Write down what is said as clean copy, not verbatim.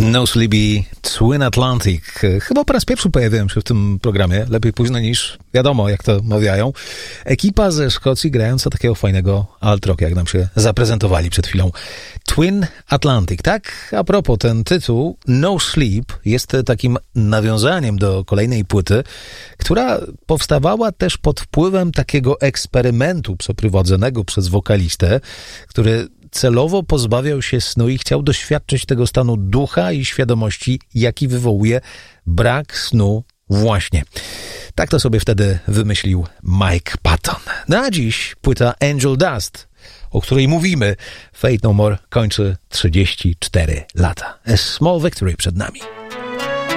No Sleepy, Twin Atlantic. Chyba po raz pierwszy pojawiłem się w tym programie. Lepiej późno niż wiadomo, jak to mawiają. Ekipa ze Szkocji grająca takiego fajnego alt rock, jak nam się zaprezentowali przed chwilą. Twin Atlantic, tak? A propos, ten tytuł No Sleep jest takim nawiązaniem do kolejnej płyty, która powstawała też pod wpływem takiego eksperymentu przeprowadzonego przez wokalistę, który celowo pozbawiał się snu i chciał doświadczyć tego stanu ducha i świadomości, jaki wywołuje brak snu właśnie. Tak to sobie wtedy wymyślił Mike Patton. No a dziś płyta Angel Dust, o której mówimy. Faith No More kończy 34 lata. A Small Victory przed nami.